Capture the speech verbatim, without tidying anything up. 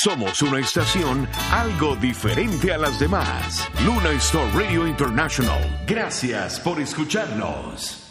Somos una estación algo diferente a las demás. Luna Star Radio International. Gracias por escucharnos.